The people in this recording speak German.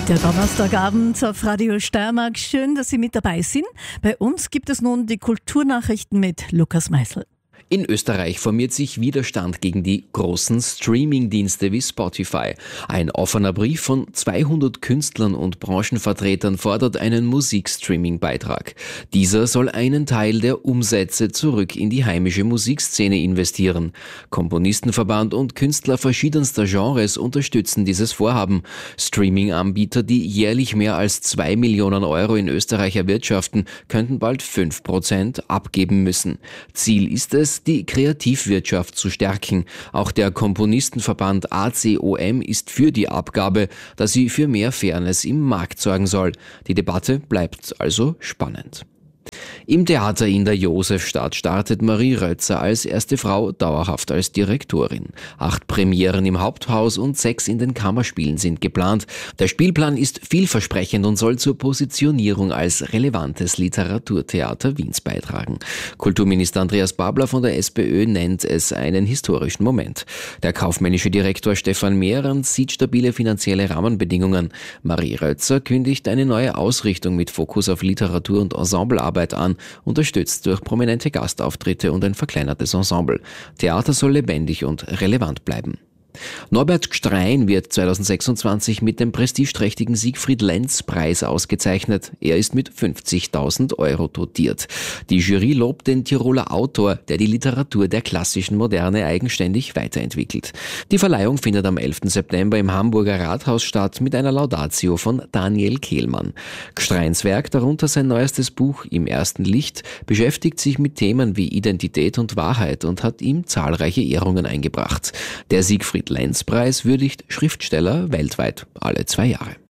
Der Donnerstagabend auf Radio Steiermark. Schön, dass Sie mit dabei sind. Bei uns gibt es nun die Kulturnachrichten mit Lukas Meißel. In Österreich formiert sich Widerstand gegen die großen Streaming-Dienste wie Spotify. Ein offener Brief von 200 Künstlern und Branchenvertretern fordert einen Musikstreaming-Beitrag. Dieser soll einen Teil der Umsätze zurück in die heimische Musikszene investieren. Komponistenverband und Künstler verschiedenster Genres unterstützen dieses Vorhaben. Streaming-Anbieter, die jährlich mehr als 2 Millionen Euro in Österreich erwirtschaften, könnten bald 5% abgeben müssen. Ziel ist es, die Kreativwirtschaft zu stärken. Auch der Komponistenverband ACOM ist für die Abgabe, da sie für mehr Fairness im Markt sorgen soll. Die Debatte bleibt also spannend. Im Theater in der Josefstadt startet Marie Rötzer als erste Frau dauerhaft als Direktorin. 8 Premieren im Haupthaus und 6 in den Kammerspielen sind geplant. Der Spielplan ist vielversprechend und soll zur Positionierung als relevantes Literaturtheater Wiens beitragen. Kulturminister Andreas Babler von der SPÖ nennt es einen historischen Moment. Der kaufmännische Direktor Stefan Mehrand sieht stabile finanzielle Rahmenbedingungen. Marie Rötzer kündigt eine neue Ausrichtung mit Fokus auf Literatur und Ensemblearbeit an, unterstützt durch prominente Gastauftritte und ein verkleinertes Ensemble. Theater soll lebendig und relevant bleiben. Norbert Gstrein wird 2026 mit dem prestigeträchtigen Siegfried-Lenz-Preis ausgezeichnet. Er ist mit 50.000 Euro dotiert. Die Jury lobt den Tiroler Autor, der die Literatur der klassischen Moderne eigenständig weiterentwickelt. Die Verleihung findet am 11. September im Hamburger Rathaus statt mit einer Laudatio von Daniel Kehlmann. Gstreins Werk, darunter sein neuestes Buch Im ersten Licht, beschäftigt sich mit Themen wie Identität und Wahrheit und hat ihm zahlreiche Ehrungen eingebracht. Der Siegfried-Lenz-Preis würdigt Schriftsteller weltweit alle 2 Jahre.